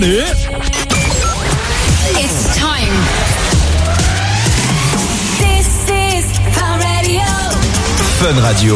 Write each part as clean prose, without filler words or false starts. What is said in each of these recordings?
Allez. It's time. This is Fun Radio. Fun Radio.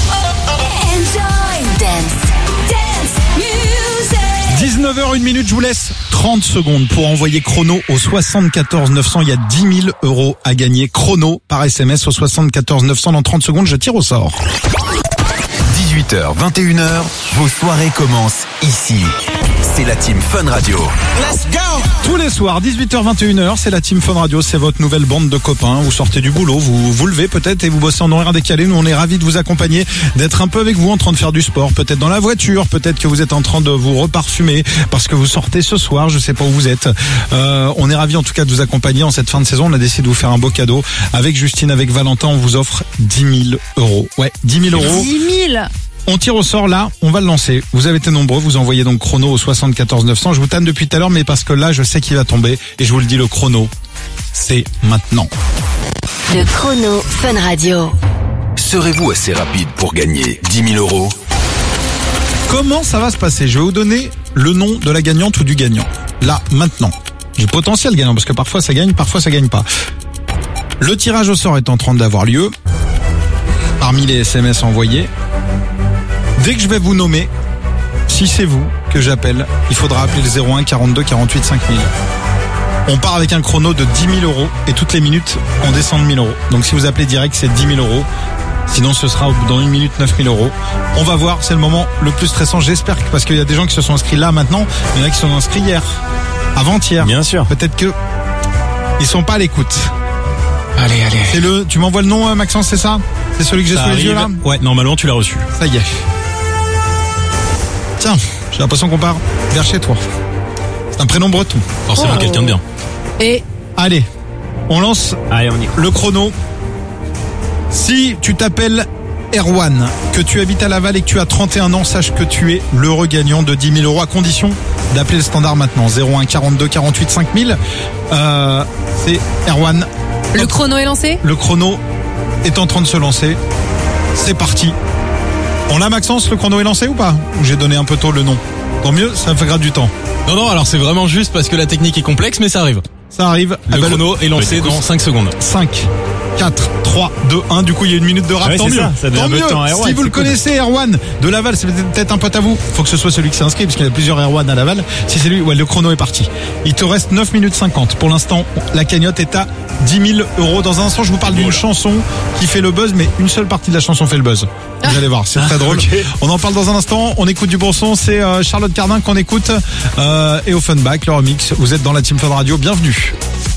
Enjoy dance music. 19h01, je vous laisse 30 secondes pour envoyer chrono au 74 900. Il y a 10 000 € à gagner. Chrono par SMS au 74 900. Dans 30 secondes, je tire au sort. 18h, 21h, vos soirées commencent ici. C'est la team Fun Radio. Let's go! Tous les soirs, 18h, 21h, c'est la team Fun Radio. C'est votre nouvelle bande de copains. Vous sortez du boulot, vous vous levez peut-être et vous bossez en horaire décalé. Nous, on est ravis de vous accompagner, d'être un peu avec vous en train de faire du sport. Peut-être dans la voiture, peut-être que vous êtes en train de vous reparfumer parce que vous sortez ce soir. Je sais pas où vous êtes. On est ravis en tout cas de vous accompagner en cette fin de saison. On a décidé de vous faire un beau cadeau. Avec Justine, avec Valentin, on vous offre 10 000 €. Ouais, 10 000 €. 10 000. On tire au sort là, on va le lancer. Vous avez été nombreux, vous envoyez donc chrono au 74 900. Je vous tanne depuis tout à l'heure, mais parce que là, je sais qu'il va tomber. Et je vous le dis, le chrono, c'est maintenant. Le chrono Fun Radio. Serez-vous assez rapide pour gagner 10 000 €? Comment ça va se passer? Je vais vous donner le nom de la gagnante ou du gagnant. Là, maintenant. Du potentiel gagnant, parce que parfois ça gagne pas. Le tirage au sort est en train d'avoir lieu. Parmi les SMS envoyés. Dès que je vais vous nommer, si c'est vous que j'appelle, il faudra appeler le 01 42 48 5000. On part avec un chrono de 10 000 € et toutes les minutes, on descend de 1 000 €. Donc si vous appelez direct, c'est 10 000 €. Sinon, ce sera dans une minute 9 000 €. On va voir, c'est le moment le plus stressant. J'espère que, parce qu'il y a des gens qui se sont inscrits là maintenant, il y en a qui se sont inscrits hier, avant-hier. Bien sûr. Peut-être que ils sont pas à l'écoute. Allez. Tu m'envoies le nom, Maxence, c'est ça? C'est celui que j'ai sous les yeux là? Ouais, normalement tu l'as reçu. Ça y est. Tiens, j'ai l'impression qu'on part vers chez toi. C'est un prénom breton. Forcément quelqu'un de bien. Et Allez, on lance Allez, on y va. le chrono. Si tu t'appelles Erwan, que tu habites à Laval et que tu as 31 ans, sache que tu es l'heureux gagnant de 10 000 € à condition d'appeler le standard maintenant. 01 42 48 5000. C'est Erwan. le chrono est lancé. Le chrono est en train de se lancer. C'est parti. On l'a, Maxence, le chrono est lancé ou pas? Ou j'ai donné un peu tôt le nom? Tant mieux, ça me fait grave du temps. Non, alors c'est vraiment juste parce que la technique est complexe, mais ça arrive. Ça arrive. Le chrono est lancé dans 5 secondes. 5, 4, 3, 2, 1. Du coup, il y a une minute de rap. Ouais, tant c'est mieux. ça donne Tant un peu de mieux. temps à Erwan, Si vous c'est le cool. connaissez, Erwan de Laval, c'est peut-être un pote à vous. Faut que ce soit celui qui s'est inscrit, parce qu'il y a plusieurs Erwan à Laval. Si c'est lui, ouais, le chrono est parti. Il te reste 9 minutes 50. Pour l'instant, la cagnotte est à 10 000 €. Dans un instant, je vous parle d'une chanson qui fait le buzz, mais une seule partie de la chanson fait le buzz. Vous allez voir, c'est très drôle. Okay. On en parle dans un instant. On écoute du bon son. C'est Charlotte Cardin qu'on écoute. Et Offenbach, le remix. Vous êtes dans la Team Fun Radio. Bienvenue.